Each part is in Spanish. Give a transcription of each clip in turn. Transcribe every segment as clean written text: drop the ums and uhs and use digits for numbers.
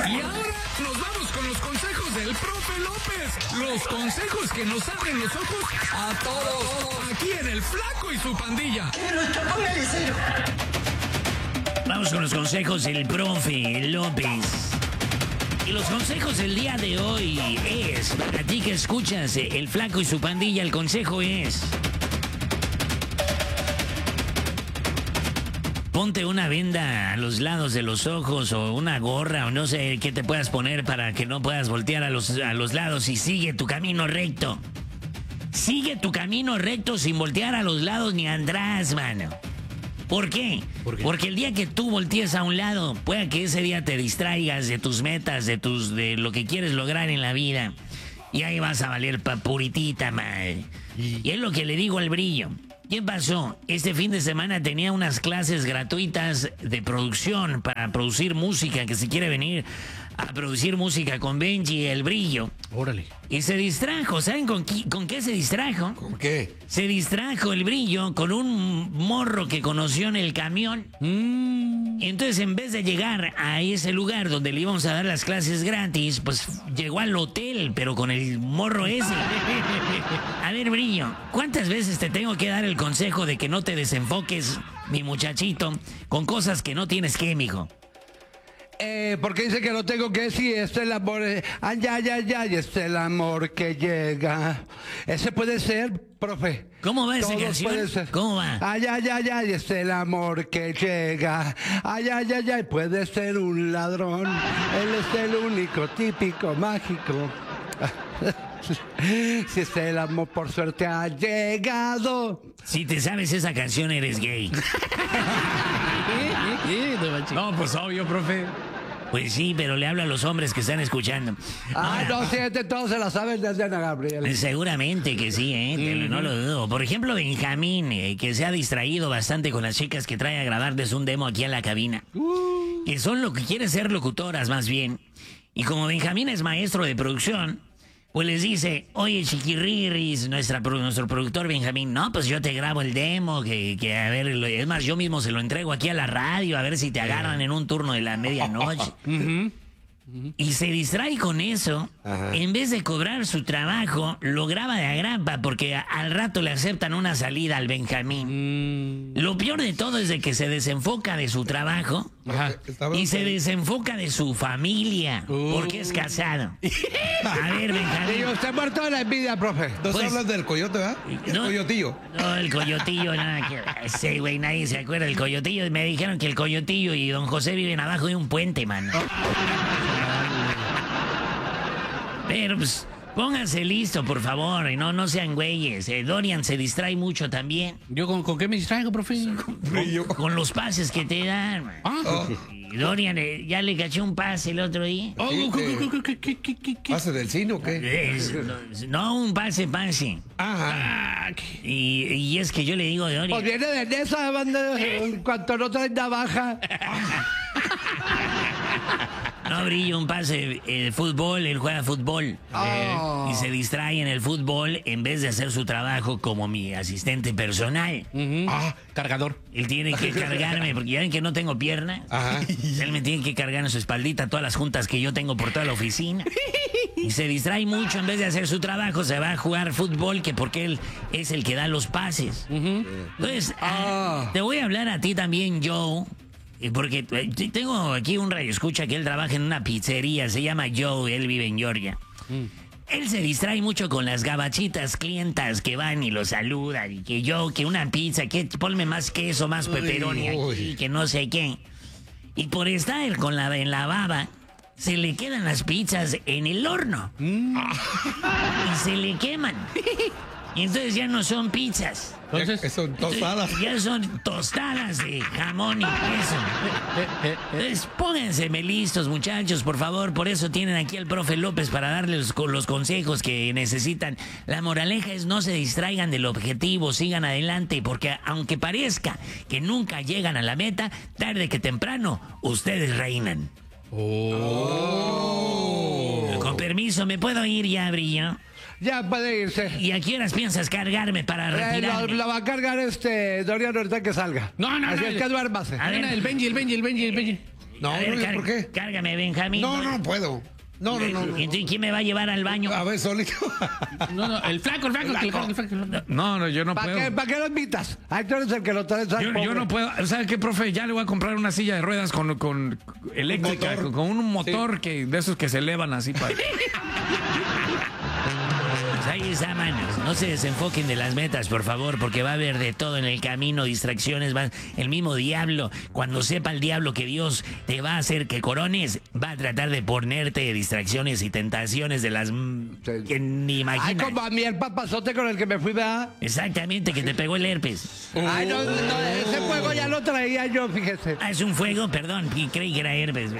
Y ahora nos vamos con los consejos del profe López. Los consejos que nos abren los ojos a todos. Aquí en El Flaco y su pandilla. Póngale cero. Vamos con los consejos del profe López. Y los consejos del día de hoy es, para ti que escuchas El Flaco y su pandilla, el consejo es: ponte una venda a los lados de los ojos o una gorra o no sé qué te puedas poner para que no puedas voltear a los lados y sigue tu camino recto. Sigue tu camino recto sin voltear a los lados ni atrás, mano. ¿Por qué? Porque el día que tú voltees a un lado, pueda que ese día te distraigas de tus metas, de lo que quieres lograr en la vida. Y ahí vas a valer puritita, madre. Y es lo que le digo al Brillo. ¿Qué pasó? Este fin de semana tenía unas clases gratuitas de producción para producir música, que se quiere venir a producir música con Benji, el Brillo. Órale. Y se distrajo. ¿Saben con qué se distrajo? ¿Con qué? Se distrajo el Brillo con un morro que conoció en el camión. Y entonces, en vez de llegar a ese lugar donde le íbamos a dar las clases gratis, pues llegó al hotel, pero con el morro ese. A ver, Brillo, ¿cuántas veces te tengo que dar el consejo de que no te desenfoques, mi muchachito, con cosas que no tienes que, mijo? Porque dice que no tengo que decir, es el amor, ay, ay, ay, ay, es el amor que llega. Ese puede ser, profe. ¿Cómo va esa Todo canción? puede ser. ¿Cómo va? Ay, ay, ay, ay, es el amor que llega. Ay, ay, ay, ay, puede ser un ladrón. Él es el único, típico, mágico. Si es el amor, por suerte ha llegado. Si te sabes esa canción, eres gay. No, pues obvio, profe. Pues sí, pero le hablo a los hombres que están escuchando. Ah, Ahora, no, siete, todos se la saben desde Ana Gabriel. seguramente que sí, no lo dudo. Por ejemplo, Benjamín, que se ha distraído bastante con las chicas que trae a grabarles un demo aquí a la cabina. Que son lo que quieren ser locutoras, más bien. Y como Benjamín es maestro de producción, pues les dice: oye, chiquirriris, nuestro productor Benjamín, no, pues yo te grabo el demo, que a ver, es más, yo mismo se lo entrego aquí a la radio, a ver si te agarran en un turno de la medianoche. Y se distrae con eso. Ajá. En vez de cobrar su trabajo, lo graba de agrampa porque al rato le aceptan una salida al Benjamín. Lo peor de todo es de que se desenfoca de su trabajo. Ajá. Y se desenfoca de su familia porque es casado. A ver, Y Benjamín. usted muerto de la envidia, profe. Entonces Pues- hablas del coyote, ¿verdad? El No. coyotillo. No, el coyotillo, nada que ver. Ese güey, nadie se acuerda del coyotillo. Me dijeron que el coyotillo y don José viven abajo de un puente, mano. Pero pues, pónganse listo, por favor, y no sean güeyes. Dorian se distrae mucho también. ¿Yo con qué me distraigo, profe? Con los pases que te dan, man. Ah. Y Dorian ya le caché un pase el otro día. Oh, Sí, ¿qué? ¿Pase del cine o qué? No, un pase. Ajá. Ah, Y es que yo le digo a Pues Dorian. viene de esa banda, en cuanto no trae navaja. No, Brillo, un pase de fútbol, él juega fútbol. Oh. Y se distrae en el fútbol en vez de hacer su trabajo como mi asistente personal. Ah, cargador. Él tiene que cargarme, porque ya ven que no tengo pierna. Ajá. Él me tiene que cargar en su espaldita todas las juntas que yo tengo por toda la oficina. Y se distrae mucho, en vez de hacer su trabajo, se va a jugar fútbol, que porque él es el que da los pases. Entonces, te voy a hablar a ti también, Joe. Porque tengo aquí un radioescucha que él trabaja en una pizzería, se llama Joe, él vive en Georgia. Él se distrae mucho con las gabachitas clientas que van y lo saludan, y que una pizza, que ponme más queso, más pepperoni aquí, que no sé qué. Y por estar en la baba, se le quedan las pizzas en el horno. Y se le queman. Y entonces ya no son pizzas. Entonces, Son tostadas. Ya son tostadas de jamón y queso. Entonces, pónganse listos, muchachos, por favor. Por eso tienen aquí al profe López para darles los consejos que necesitan. La moraleja es: no se distraigan del objetivo, sigan adelante, porque aunque parezca que nunca llegan a la meta, tarde que temprano, ustedes reinan. Con permiso, ¿me puedo ir ya, Brillo? Ya puede irse. ¿Y a qué horas piensas cargarme para retirarme? Lo va a cargar Dorian ahorita que salga. No, Así no. es que duérmase. A ver. El Benji. No, A ver, no, ¿por qué? Cárgame, Benjamín. No, no puedo. No. Entonces, ¿quién me va a llevar al baño? A ver, solito. No, el flaco. No, yo no puedo. ¿Para qué lo invitas? Ay, tú eres el que lo traes al Yo pobre. no puedo. ¿Sabe qué, profe? Ya le voy a comprar una silla de ruedas con eléctrica, motor. con un motor que de esos que se elevan así para. Pues ahí está, manos. No se desenfoquen de las metas, por favor, porque va a haber de todo en el camino, distracciones, el mismo diablo. Cuando sepa el diablo que Dios te va a hacer que corones, va a tratar de ponerte distracciones y tentaciones de las que ni Ay, imaginas. como a mí el papazote con el que me fui, ¿verdad? Exactamente, que te pegó el herpes. Ay, no, ese juego ya lo traía yo, fíjese. Ah, es un fuego, perdón, creí que era herpes.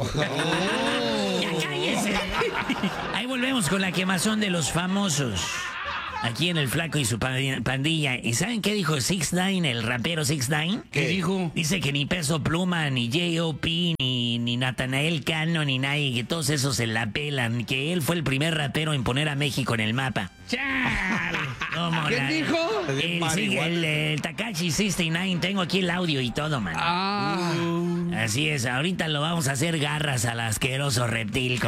Ya cállese. Ahí volvemos con la quemazón de los famosos. Aquí en El Flaco y su pandilla. ¿Y saben qué dijo 6ix9ine, el rapero 6ix9ine? ¿Qué dijo? Dice que ni Peso Pluma, ni J.O.P., ni Natanael Cano, ni nadie, que todos esos se la pelan. Que él fue el primer rapero en poner a México en el mapa. ¡Chale! ¿Cómo ¿Quién la- dijo? Sí, el Takashi 69. Tengo aquí el audio y todo, man. Ah. Así es, ahorita lo vamos a hacer garras al asqueroso reptil.